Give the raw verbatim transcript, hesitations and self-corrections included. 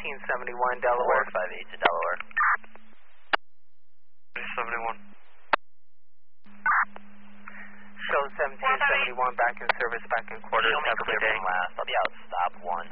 seventeen seventy-one Delaware. four five eight to Delaware. seventy-one. Show seventeen seventy-one back in service, back in quarters. Show me Have a clear good day. from last. I'll be out stop one